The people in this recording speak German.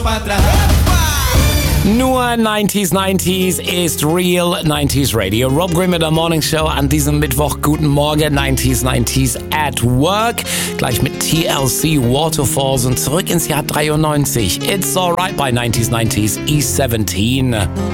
para atrás. Nur 90s ist Real 90s Radio. Rob Grimm mit der Morning Show an diesem Mittwoch. Guten Morgen, 90s at Work. Gleich mit TLC Waterfalls und zurück ins Jahr 93. It's alright bei 90s E17.